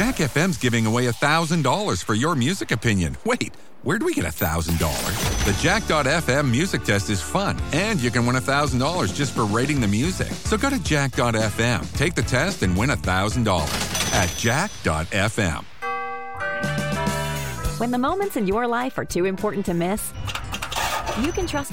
Jack FM's giving away $1,000 for your music opinion. Wait, where'd we get $1,000? The Jack.fm music test is fun, and you can win $1,000 just for rating the music. So go to Jack.fm, take the test, and win $1,000 at Jack.fm. When the moments in your life are too important to miss, you can trust